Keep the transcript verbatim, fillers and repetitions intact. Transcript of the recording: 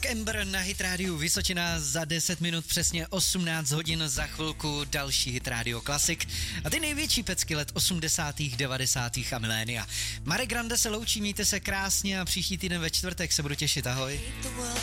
Mark Ember na Hit Radio Vysočina za deset minut, přesně osmnáct hodin, za chvilku další Hit Radio Klasik a ty největší pecky let osmdesátých, devadesátých a milénia. Marek Grande se loučí, mějte se krásně a příští týden ve čtvrtek se budu těšit, ahoj.